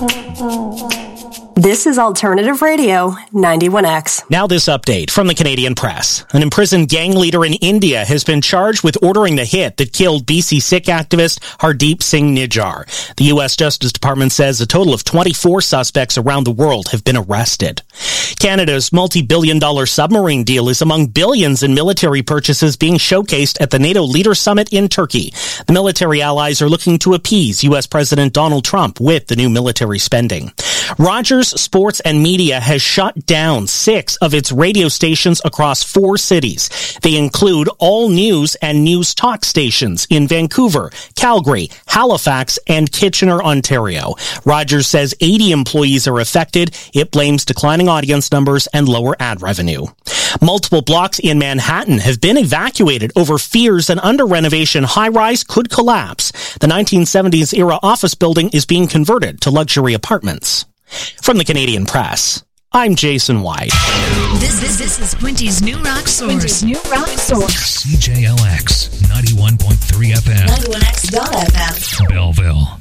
This is Alternative Radio 91X. Now this update from the Canadian Press. An imprisoned gang leader in India has been charged with ordering the hit that killed BC Sikh activist Hardeep Singh Nijjar. The U.S. Justice Department says a total of 24 suspects around the world have been arrested. Canada's multi-billion-dollar submarine deal is among billions in military purchases being showcased at the NATO Leader Summit in Turkey. The military allies are looking to appease U.S. President Donald Trump with the new military spending. Rogers Sports and Media has shut down 6 of its radio stations across 4 cities. They include all news and news talk stations in Vancouver, Calgary, Halifax, and Kitchener, Ontario. Rogers says 80 employees are affected. It blames declining audience numbers and lower ad revenue. Multiple blocks in Manhattan have been evacuated over fears an under-renovation high-rise could collapse. The 1970s-era office building is being converted to luxury apartments. From the Canadian Press, I'm Jason White. This is Quinty's New Rock Source. CJLX 91.3 FM. 91X.FM. Belleville.